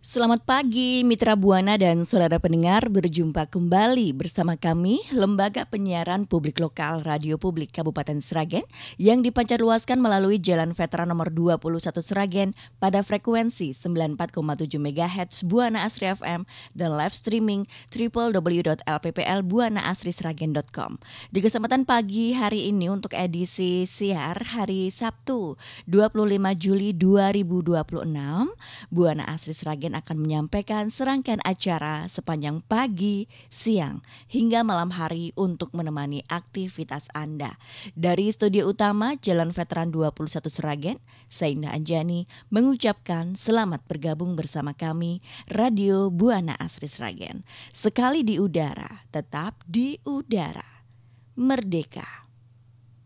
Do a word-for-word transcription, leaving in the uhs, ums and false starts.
Selamat pagi Mitra Buana dan saudara pendengar, berjumpa kembali bersama kami Lembaga Penyiaran Publik Lokal Radio Publik Kabupaten Sragen yang dipancarluaskan melalui Jalan Veteran nomor dua puluh satu Sragen pada frekuensi sembilan puluh empat koma tujuh megahertz Buana Asri F M dan live streaming w w w dot l p p l buana asri sragen dot com. Di kesempatan pagi hari ini untuk edisi siar hari Sabtu dua puluh lima Juli dua ribu dua puluh enam, Buana Asri Sragen akan menyampaikan serangkaian acara sepanjang pagi, siang, hingga malam hari untuk menemani aktivitas Anda. Dari studio utama Jalan Veteran dua puluh satu Sragen, saya Indah Anjani mengucapkan selamat bergabung bersama kami Radio Buana Asri Sragen. Sekali di udara, tetap di udara. Merdeka!